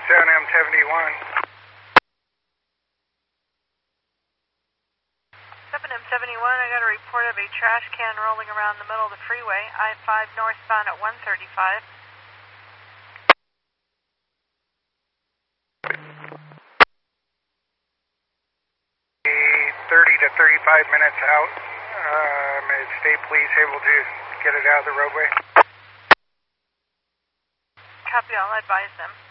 7M71. 7M71, I got a report of a trash can rolling around the middle of the freeway, I-5 northbound at 135. 30 to 35 minutes out. Is state police able to get it out of the roadway? Copy, I'll advise them.